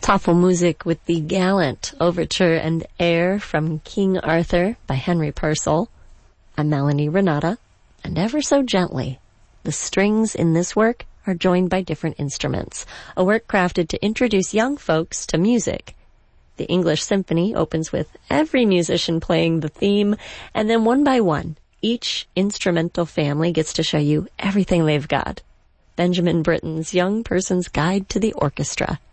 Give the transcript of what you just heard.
Tafelmusik with the Gallant Overture and Air from King Arthur by Henry Purcell. I'm Melanie Renata, and ever so gently, the strings in this work are joined by different instruments, a work crafted to introduce young folks to music. The English Symphony opens with every musician playing the theme, and then one by one, each instrumental family gets to show you everything they've got. Benjamin Britten's Young Person's Guide to the Orchestra.